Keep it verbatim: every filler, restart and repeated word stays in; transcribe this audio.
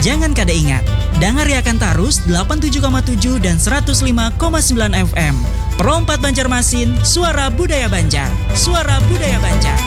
Jangan kada ingat, dangariakan tarus delapan puluh tujuh koma tujuh dan seratus lima koma sembilan F M. Pro empat Banjarmasin, suara budaya Banjar. Suara budaya Banjar.